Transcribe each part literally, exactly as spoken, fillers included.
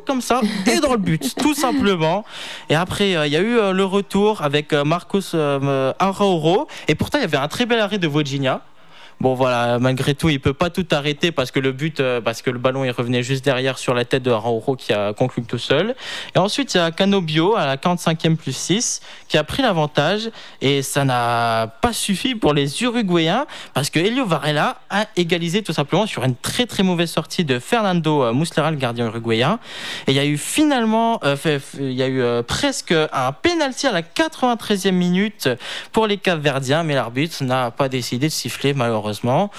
comme ça, et dans le but, tout simplement. Et après, il euh, y a eu euh, le retour avec euh, Marcos euh, Araujo, et pourtant il y avait un très bel arrêt de Wojcinia. Bon voilà, malgré tout, il peut pas tout arrêter parce que le but, euh, parce que le ballon il revenait juste derrière sur la tête de Araujo qui a conclu tout seul. Et ensuite il y a Canobio à la quarante-cinquième plus six qui a pris l'avantage et ça n'a pas suffi pour les Uruguayens parce que Helio Varela a égalisé tout simplement sur une très très mauvaise sortie de Fernando Muslera, le gardien uruguayen. Et il y a eu finalement, euh, fait, il y a eu euh, presque un penalty à la quatre-vingt-treizième minute pour les Cap-Verdiens, mais l'arbitre n'a pas décidé de siffler malheureusement.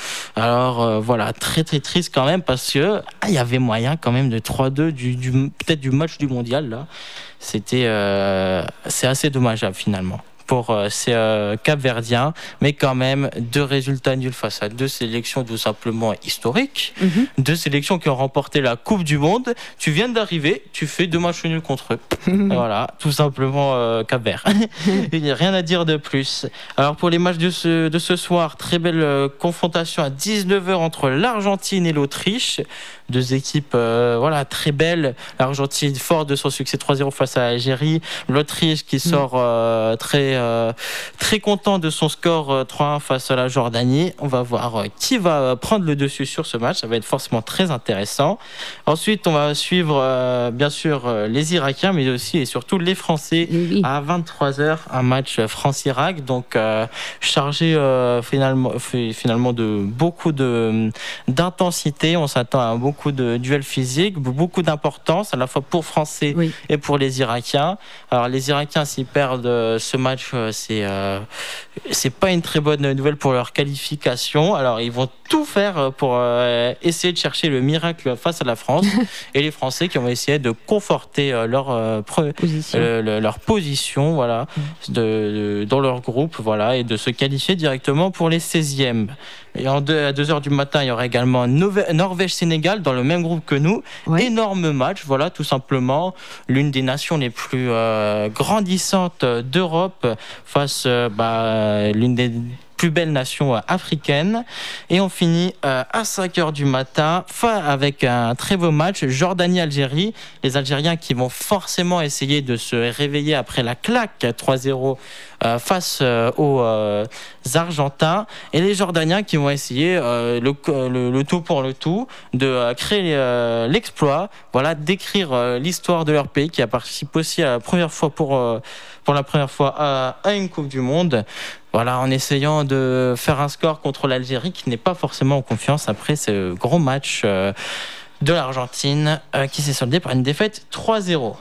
Alors euh, voilà, très très triste quand même parce que ah, il y avait moyen quand même de trois deux du, du peut-être du match du mondial là. C'était euh, c'est assez dommageable finalement pour euh, ces euh, Cap-Verdiens, mais quand même deux résultats nuls face à deux sélections tout simplement historiques, mm-hmm. deux sélections qui ont remporté la Coupe du Monde. Tu viens d'arriver, tu fais deux matchs nuls contre eux. Voilà, tout simplement euh, Cap-Vert. Il n'y a rien à dire de plus. Alors pour les matchs de ce, de ce soir, très belle euh, confrontation à dix-neuf heures entre l'Argentine et l'Autriche. Deux équipes euh, voilà, très belles. L'Argentine fort de son succès trois zéro face à l'Algérie. L'Autriche qui sort euh, très Euh, très content de son score euh, trois un face à la Jordanie. On va voir euh, qui va prendre le dessus sur ce match. Ça va être forcément très intéressant. Ensuite, on va suivre euh, bien sûr euh, les Irakiens, mais aussi et surtout les Français oui. à vingt-trois heures. Un match France-Irak, donc euh, chargé euh, finalement, finalement de beaucoup de, d'intensité. On s'attend à beaucoup de duels physiques, beaucoup d'importance à la fois pour Français oui. et pour les Irakiens. Alors les Irakiens, s'ils perdent euh, ce match, c'est euh, c'est pas une très bonne nouvelle pour leur qualification. Alors ils vont tout faire pour euh, essayer de chercher le miracle face à la France et les Français qui vont essayer de conforter euh, leur euh, pre- position. Euh, le, leur position voilà de, de, dans leur groupe voilà et de se qualifier directement pour les seizièmes. Et en deux, à deux heures du matin, il y aura également Norvège-Sénégal dans le même groupe que nous. Ouais. Énorme match, voilà, tout simplement. L'une des nations les plus euh, grandissantes d'Europe face à euh, bah, l'une des plus belles nations africaines. Et on finit euh, à cinq heures du matin avec un très beau match Jordanie-Algérie. Les Algériens qui vont forcément essayer de se réveiller après la claque trois zéro euh, face euh, aux euh, Argentins. Et les Jordaniens qui vont essayer euh, le, le, le tout pour le tout de euh, créer euh, l'exploit, voilà, d'écrire euh, l'histoire de leur pays qui a participé aussi à la première fois pour, euh, pour la première fois à, à une Coupe du Monde. Voilà, en essayant de faire un score contre l'Algérie qui n'est pas forcément en confiance après ce gros match euh, de l'Argentine euh, qui s'est soldé par une défaite trois zéro.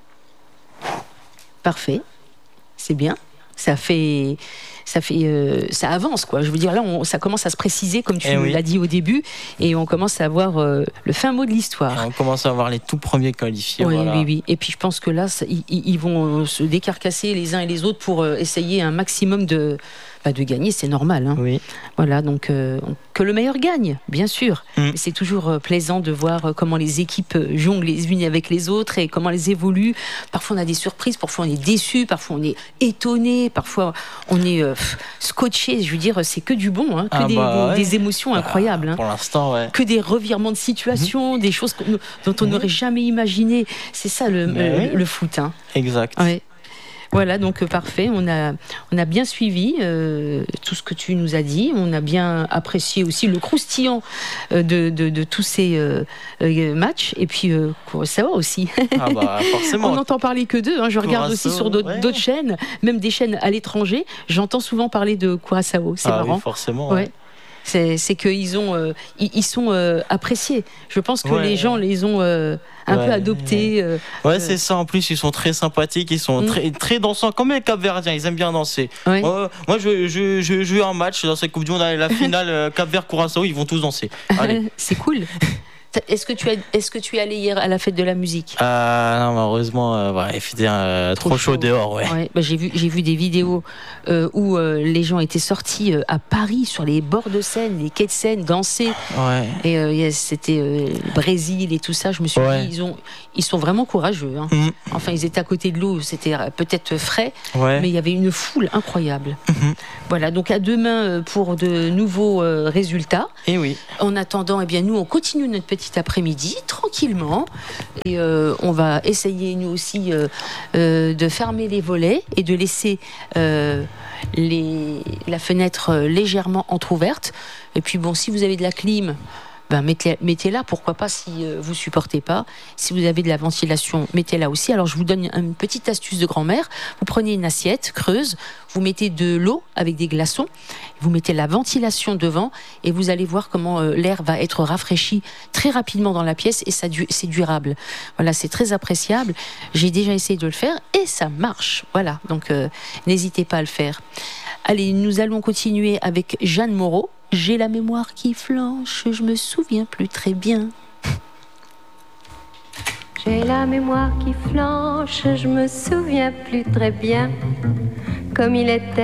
Parfait, c'est bien. Ça fait, ça fait, euh, ça avance quoi. Je veux dire là, on, ça commence à se préciser comme tu oui. l'as dit au début, et on commence à avoir euh, le fin mot de l'histoire. Et on commence à avoir les tout premiers qualifiés. Oui, voilà. oui, oui. Et puis je pense que là, ça, ils, ils vont se décarcasser les uns et les autres pour euh, essayer un maximum de. Bah de gagner, c'est normal. Hein. Oui. Voilà, donc euh, que le meilleur gagne, bien sûr. Mm. C'est toujours euh, plaisant de voir euh, comment les équipes jonglent les unes avec les autres et comment elles évoluent. Parfois on a des surprises, parfois on est déçu, parfois on est étonné, parfois on est euh, scotché. Je veux dire, c'est que du bon, hein, que ah des, bah, des, ouais. des émotions bah, incroyables. Hein. Pour l'instant, ouais. Que des revirements de situation, mm. des choses dont on n'aurait mm. jamais imaginé. C'est ça le, euh, oui. le foot. Hein. Exact. Ouais. Voilà, donc euh, parfait, on a, on a bien suivi euh, tout ce que tu nous as dit, on a bien apprécié aussi le croustillant euh, de, de, de tous ces euh, euh, matchs, et puis euh, Curaçao aussi. Ah bah, forcément. On n'entend parler que d'eux, hein. Je regarde Curaçao, aussi sur d'autres, ouais. d'autres chaînes, même des chaînes à l'étranger, j'entends souvent parler de Curaçao, c'est ah, marrant. Oui, forcément. Ouais. C'est, c'est qu'ils ont, euh, ils, ils sont euh, appréciés. Je pense que ouais. les gens les ont euh, un ouais. peu adoptés. Euh, ouais, euh... c'est ça. En plus, ils sont très sympathiques, ils sont mm. très, très dansants, comme les Cap-Verdiens. Ils aiment bien danser. Ouais. Moi, moi, je, je, je, je joue un match dans cette Coupe du Monde, la finale euh, Cap-Vert-Curaçao, ils vont tous danser. Allez. C'est cool. Est-ce que tu es, est-ce que tu es allé hier à la fête de la musique ? euh, Non, malheureusement, euh, ouais, il faisait euh, trop, trop chaud, chaud dehors. Ouais. Ouais, bah, j'ai vu, j'ai vu des vidéos euh, où euh, les gens étaient sortis euh, à Paris sur les bords de Seine, les quais de Seine, danser. Ouais. Et euh, c'était euh, le Brésil et tout ça. Je me suis ouais. dit, ils ont, ils sont vraiment courageux. Hein. Mm. Enfin, ils étaient à côté de l'eau, c'était peut-être frais, ouais. mais il y avait une foule incroyable. Mm-hmm. Voilà, donc à demain pour de nouveaux euh, résultats. Et oui. En attendant, eh bien nous, on continue notre petite petit après-midi, tranquillement. Et euh, on va essayer, nous aussi, euh, euh, de fermer les volets et de laisser euh, les, la fenêtre légèrement entrouverte. Et puis, bon, si vous avez de la clim, ben mettez, mettez-la, pourquoi pas si euh, vous supportez pas. Si vous avez de la ventilation, mettez-la aussi. Alors je vous donne une petite astuce de grand-mère. Vous prenez une assiette creuse, vous mettez de l'eau avec des glaçons, vous mettez la ventilation devant et vous allez voir comment euh, l'air va être rafraîchi très rapidement dans la pièce et ça du- c'est durable. Voilà, c'est très appréciable. J'ai déjà essayé de le faire et ça marche. Voilà, donc euh, n'hésitez pas à le faire. Allez, nous allons continuer avec Jeanne Moreau. J'ai la mémoire qui flanche, je me souviens plus très bien. J'ai la mémoire qui flanche, je me souviens plus très bien comme il était.